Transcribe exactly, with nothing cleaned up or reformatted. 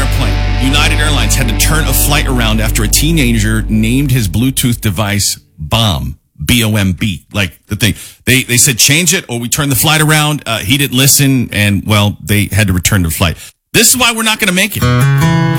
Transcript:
airplane. United Airlines had to turn a flight around after a teenager named his Bluetooth device Bomb. B O M B, like the thing. They they said change it or we turn the flight around. Uh, he didn't listen, and, well, they had to return the flight. This is why we're not going to make it.